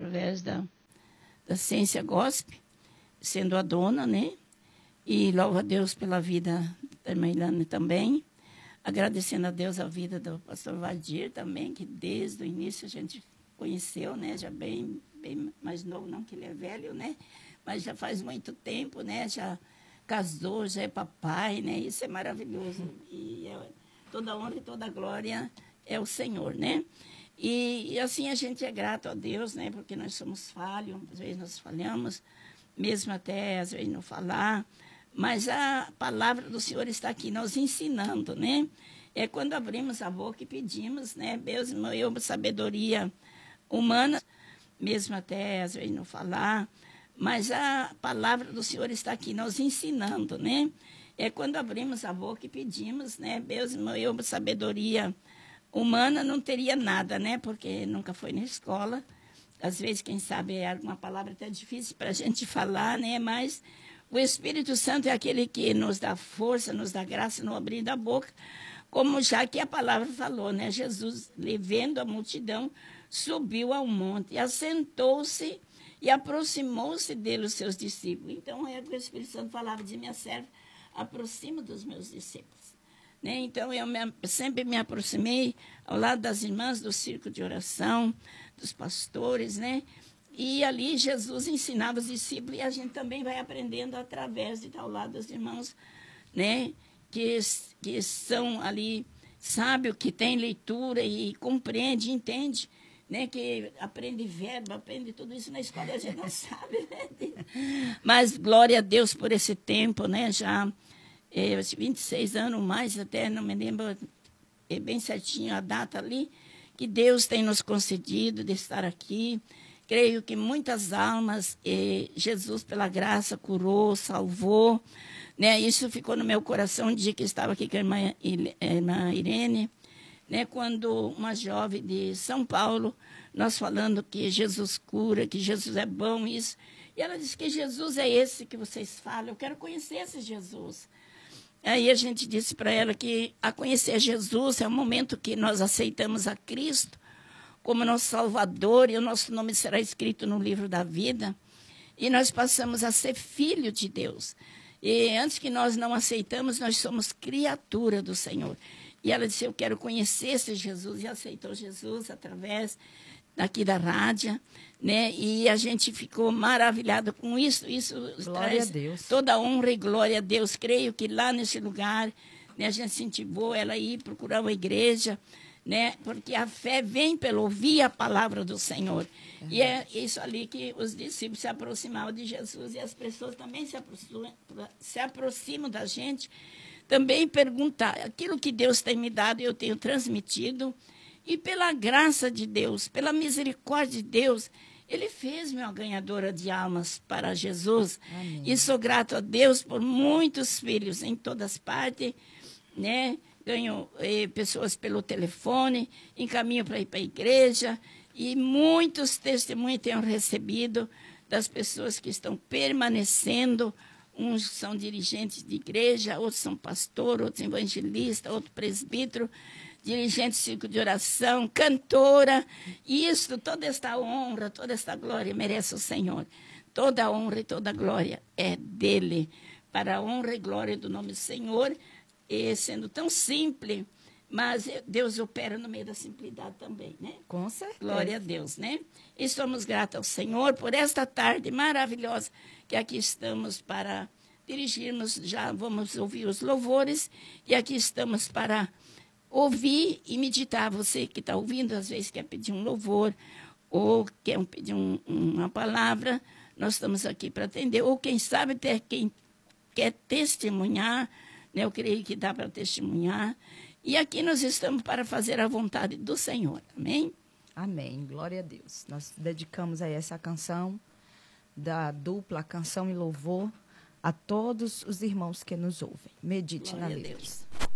através da Ciência Gospel, sendo a dona, né? E louvo a Deus pela vida da irmã Ilane também. Agradecendo a Deus a vida do pastor Valdir também, que desde o início a gente conheceu, né? Já bem mais novo, não que ele é velho, né? Mas já faz muito tempo, né? Já casou, já é papai, né? Isso é maravilhoso. E toda honra e toda glória é o Senhor, né? E assim a gente é grato a Deus, né? Porque nós somos falhos, às vezes nós falhamos, mesmo até às vezes não falar. Mas a palavra do Senhor está aqui nos ensinando, né? É quando abrimos a boca e pedimos, né? Deus me deu sabedoria humana, mesmo até às vezes não falar. Mas a palavra do Senhor está aqui nos ensinando, né? É quando abrimos a boca e pedimos, né? Deus me deu sabedoria humana, não teria nada, né? Porque nunca foi na escola. Às vezes, quem sabe, é alguma palavra até difícil para a gente falar, né? Mas o Espírito Santo é aquele que nos dá força, nos dá graça no abrir da boca, como já que a palavra falou, né? Jesus, vendo a multidão, subiu ao monte, assentou-se e aproximou-se dele os seus discípulos. Então, o Espírito Santo falava de minha serva, aproxima dos meus discípulos. Né? Então, eu sempre me aproximei ao lado das irmãs do círculo de oração, dos pastores, né? E ali Jesus ensinava os discípulos e a gente também vai aprendendo através de estar ao lado dos irmãos, né? Que são ali sábios, que têm leitura e compreende, entende, né? Que aprende verbo, aprende tudo isso na escola, a gente não sabe, né? Mas glória a Deus por esse tempo, né? Já 26 anos mais, até não me lembro bem certinho a data ali, que Deus tem nos concedido de estar aqui. Creio que muitas almas Jesus, pela graça, curou, salvou. Né? Isso ficou no meu coração um dia que estava aqui com a irmã Irene, né? Quando uma jovem de São Paulo, nós falando que Jesus cura, que Jesus é bom, isso. E ela disse que Jesus é esse que vocês falam, eu quero conhecer esse Jesus. Aí a gente disse para ela que a conhecer Jesus é o momento que nós aceitamos a Cristo como nosso Salvador, e o nosso nome será escrito no livro da vida, e nós passamos a ser filho de Deus. E antes que nós não aceitamos, nós somos criatura do Senhor. E ela disse, eu quero conhecer esse Jesus, e aceitou Jesus através daqui da rádio, né? E a gente ficou maravilhado com isso. Isso glória traz a Deus. Toda honra e glória a Deus. Creio que lá nesse lugar, né, a gente incentivou ela a ir procurar uma igreja, né? Porque a fé vem pelo ouvir a palavra do Senhor. E é isso ali que os discípulos se aproximavam de Jesus, e as pessoas também se aproximam da gente, também perguntar. Aquilo que Deus tem me dado, eu tenho transmitido, e pela graça de Deus, pela misericórdia de Deus, Ele fez-me uma ganhadora de almas para Jesus. Amém. E sou grato a Deus por muitos filhos em todas partes, né? Ganho pessoas pelo telefone, encaminho para ir para a igreja, e muitos testemunhos tenho recebido das pessoas que estão permanecendo. Uns são dirigentes de igreja, outros são pastor, outros evangelistas, outro presbítero, dirigente de círculo de oração, cantora. Isso, toda esta honra, toda esta glória merece o Senhor. Toda a honra e toda a glória é dele, para a honra e glória do nome do Senhor. E sendo tão simples, mas Deus opera no meio da simplicidade também, né? Com certeza. Glória a Deus, né? E somos gratos ao Senhor por esta tarde maravilhosa que aqui estamos para dirigirmos, já vamos ouvir os louvores, e aqui estamos para ouvir e meditar. Você que está ouvindo, às vezes quer pedir um louvor, ou quer pedir uma palavra, nós estamos aqui para atender, ou quem sabe ter quem quer testemunhar, né? Eu creio que dá para testemunhar. E aqui nós estamos para fazer a vontade do Senhor. Amém? Amém. Glória a Deus. Nós dedicamos aí essa canção da dupla Canção e Louvor a todos os irmãos que nos ouvem. Medite glória na letra. Deus.